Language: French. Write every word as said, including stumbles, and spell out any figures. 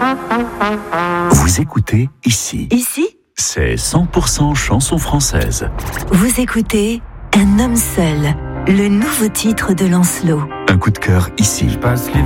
Vous écoutez ici. Ici, c'est cent pour cent chanson française. vous écoutez Un homme seul, le nouveau titre de Lancelot. Un coup de cœur ici. Je passe l'hiver